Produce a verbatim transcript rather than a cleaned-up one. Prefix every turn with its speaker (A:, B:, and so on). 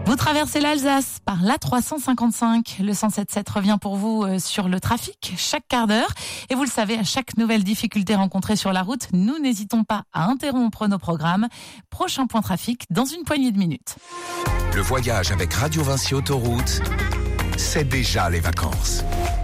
A: Vous traversez l'Alsace par l'A trois cent cinquante-cinq. Le cent sept sept revient pour vous sur le trafic chaque quart d'heure. Et vous le savez, à chaque nouvelle difficulté rencontrée sur la route, nous n'hésitons pas à interrompre nos programmes. Prochain point trafic dans une poignée de minutes.
B: Le voyage avec Radio Vinci Autoroute, c'est déjà les vacances.